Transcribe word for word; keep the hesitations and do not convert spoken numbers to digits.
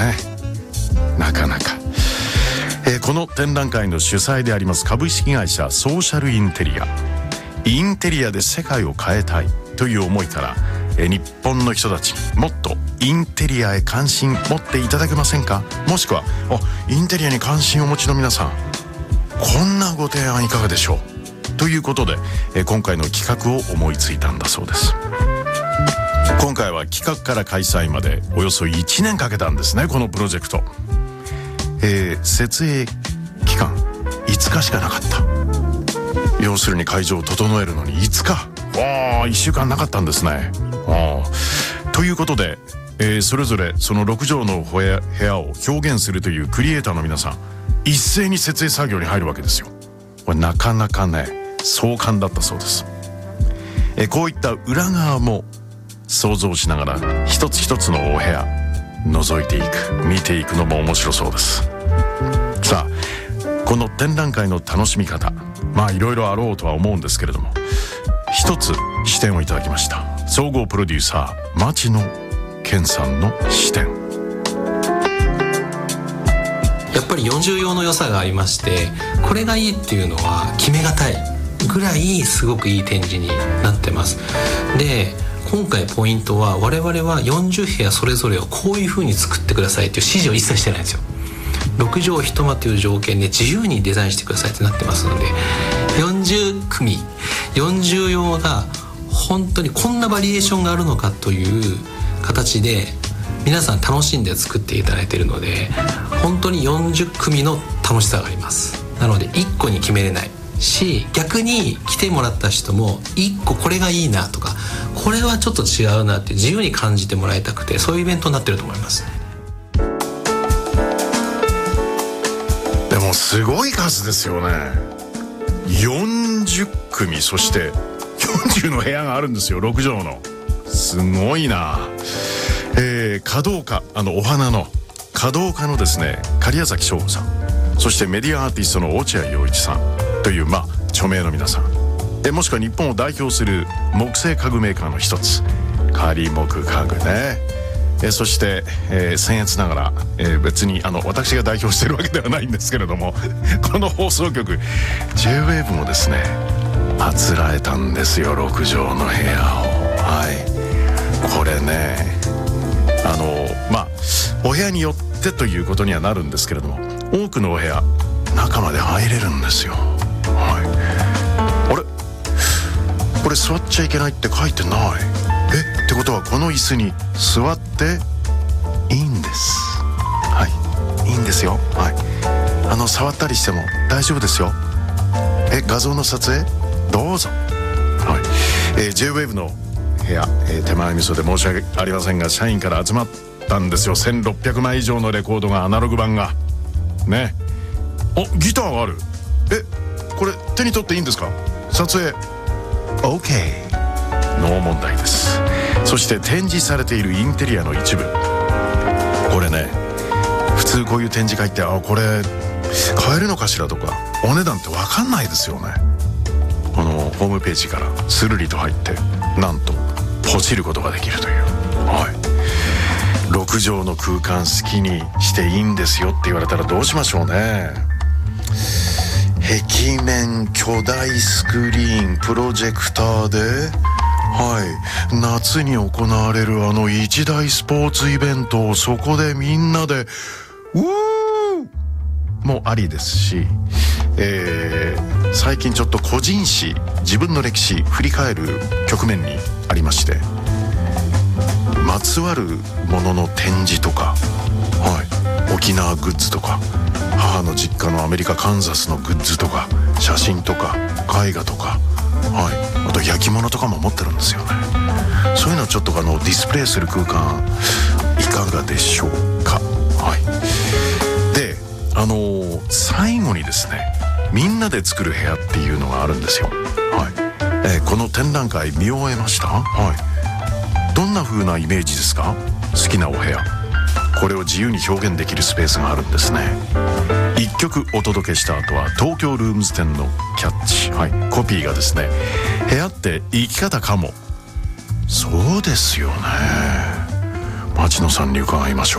ね。なかなか、えー、この展覧会の主催であります株式会社ソーシャルインテリア、インテリアで世界を変えたいという思いから、えー、日本の人たちにもっとインテリアへ関心持っていただけませんか、もしくはあインテリアに関心をお持ちの皆さん、こんなご提案いかがでしょうということで、えー、今回の企画を思いついたんだそうです。今回は企画から開催までおよそいちねんかけたんですね、このプロジェクト。えー、設営期間いつかしかなかった。要するに会場を整えるのにいつか、ああいっしゅうかんなかったんですね。あということで、えー、それぞれそのろく畳の部屋、部屋を表現するというクリエイターの皆さん一斉に設営作業に入るわけですよ。これなかなかね壮観だったそうです。えー、こういった裏側も想像しながら一つ一つのお部屋覗いていく、見ていくのも面白そうです。さあこの展覧会の楽しみ方、まあいろいろあろうとは思うんですけれども、一つ視点をいただきました。総合プロデューサー町野健さんの視点。 やっぱりよんじゅうようの良さがありまして、これがいいっていうのは決めがたいぐらいすごくいい展示になってます。で今回ポイントは、我々はよんじゅうへやそれぞれをこういう風に作ってくださいっていう指示を一切してないんですよ。ろく畳一間という条件で自由にデザインしてくださいってなってますので、よんじゅうくみよんじゅうようが本当にこんなバリエーションがあるのかという形で皆さん楽しんで作っていただいているので、本当によんじゅっくみの楽しさがあります。なのでいっこに決めれないし、逆に来てもらった人もいっここれがいいなとか、これはちょっと違うなって自由に感じてもらいたくて、そういうイベントになってると思いますね。 でもすごい数ですよね。よんじゅっくみ、そしてよんじゅうの部屋があるんですよ、ろく畳の。すごいな。えー、華道家、あのお花の華道家のですね狩矢崎翔吾さん、そしてメディアアーティストの落合陽一さんという、まあ著名の皆さん、えもしくは日本を代表する木製家具メーカーの一つ仮木家具ね。えそして、えー、僭越ながら、えー、別にあの私が代表してるわけではないんですけれどもこの放送局 ジェイウェーブ もですねあつらえたんですよ、ろく畳の部屋を。はい、これねあのまあお部屋によってということにはなるんですけれども、多くのお部屋中まで入れるんですよ。はい、あれこれ座っちゃいけないって書いてない。えってことはこの椅子に座っていいんです。はいいいんですよ。はい、あの触ったりしても大丈夫ですよ。え画像の撮影どうぞ。はい、えー、ジェイウェーブ の部屋、えー、手前味噌で申し訳ありませんが社員から集まったんですよ。せんろっぴゃくまい以上のレコードが、アナログ版がね。あギターがある。えこれ手に取っていいんですか、撮影 OK、 ノー問題です。そして展示されているインテリアの一部、これね普通こういう展示会って、あこれ買えるのかしらとかお値段って分かんないですよね。このホームページからスルリと入ってなんとポチることができるという。はいろく畳の空間好きにしていいんですよって言われたらどうしましょうね。壁面巨大スクリーンプロジェクターで、はい夏に行われるあの一大スポーツイベントをそこでみんなでうーもありですし、えー、最近ちょっと個人史、自分の歴史振り返る局面にありまして、まつわるものの展示とか、はい、沖縄グッズとか母の実家のアメリカカンザスのグッズとか写真とか絵画とか、はい、あと焼き物とかも持ってるんですよね。そういうのをちょっとあのディスプレイする空間いかがでしょうか。はい、であのー、最後にですねみんなで作る部屋っていうのがあるんですよ。はい、えー、この展覧会見終えました。はい、どんな風なイメージですか。好きなお部屋、これを自由に表現できるスペースがあるんですね。いっきょくお届けした後は東京ルームズ店のキャッチ、はい、コピーがですね部屋って生き方かも。そうですよね。町野さんに伺いましょう。